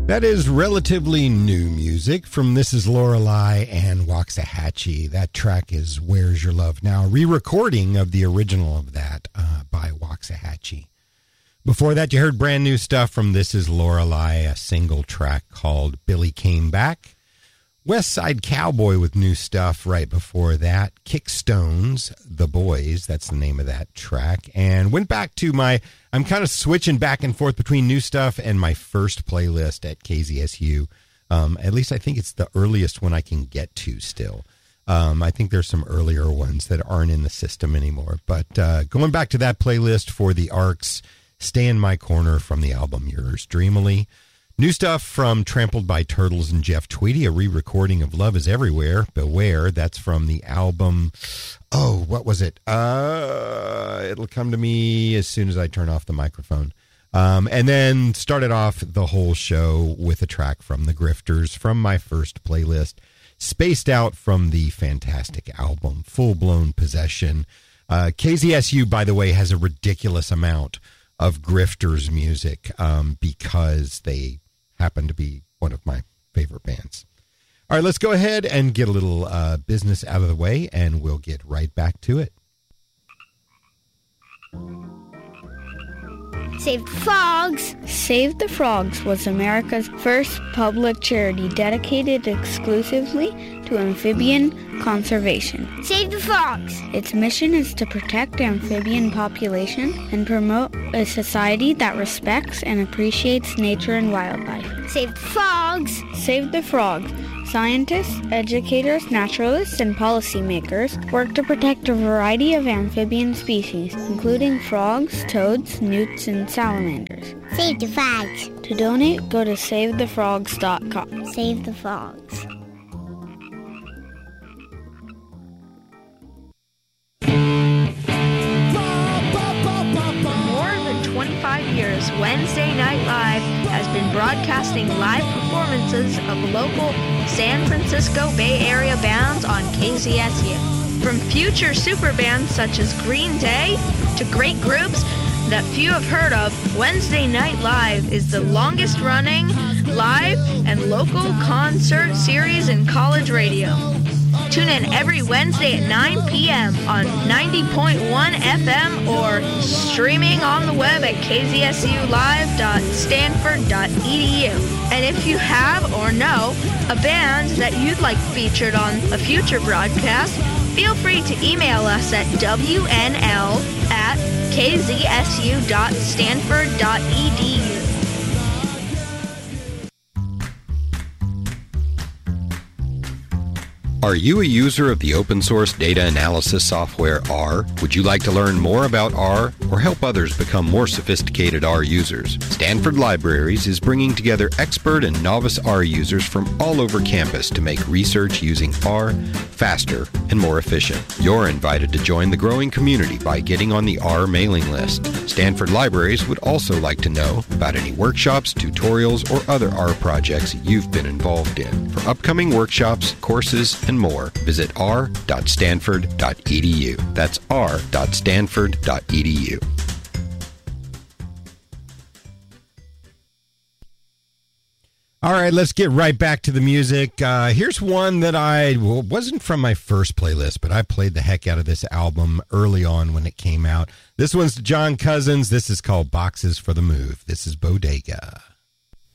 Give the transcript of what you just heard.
That is relatively new music from This Is Lorelei and Waxahachie. That track is Where's Your Love Now, a re-recording of the original of that by Waxahachie. Before that, you heard brand new stuff from This Is Lorelei, a single track called Billy Came Back. West Side Cowboy with new stuff right before that. Kickstones, The Boys, that's the name of that track. And went back to I'm kind of switching back and forth between new stuff and my first playlist at KZSU. At least I think it's the earliest one I can get to still. I think there's some earlier ones that aren't in the system anymore. But going back to that playlist for the Arcs, Stay in My Corner from the album Yours Dreamily. New stuff from Trampled by Turtles and Jeff Tweedy, a re-recording of Love is Everywhere, Beware. That's from the album, what was it? It'll come to me as soon as I turn off the microphone. And then started off the whole show with a track from the Grifters from my first playlist, Spaced Out from the fantastic album, Full Blown Possession. KZSU, by the way, has a ridiculous amount of Grifters music because they happen to be one of my favorite bands. All right, let's go ahead and get a little business out of the way, and we'll get right back to it. Save the Frogs! Save the Frogs was America's first public charity dedicated exclusively to amphibian conservation. Save the Frogs! Its mission is to protect the amphibian population and promote a society that respects and appreciates nature and wildlife. Save the Frogs! Save the Frogs! Scientists, educators, naturalists, and policymakers work to protect a variety of amphibian species, including frogs, toads, newts, and salamanders. Save the Frogs! To donate, go to SaveTheFrogs.com. Save the Frogs. For more than 25 years, Wednesday Night Live has been broadcasting live performances of local San Francisco Bay Area bands on KZSU. From future super bands such as Green Day to great groups that few have heard of, Wednesday Night Live is the longest running live and local concert series in college radio. Tune in every Wednesday at 9 p.m. on 90.1 FM or streaming on the web at kzsulive.stanford.edu. And if you have or know a band that you'd like featured on a future broadcast, feel free to email us at wnl@kzsu.stanford.edu. Are you a user of the open source data analysis software R? Would you like to learn more about R or help others become more sophisticated R users? Stanford Libraries is bringing together expert and novice R users from all over campus to make research using R faster and more efficient. You're invited to join the growing community by getting on the R mailing list. Stanford Libraries would also like to know about any workshops, tutorials, or other R projects you've been involved in. For upcoming workshops, courses, and more, visit r.stanford.edu. That's r.stanford.edu. All right, let's get right back to the music. Here's one that wasn't from my first playlist, but I played the heck out of this album early on when it came out. This one's John Cousins. This is called Boxes for the Move. This is Bodega.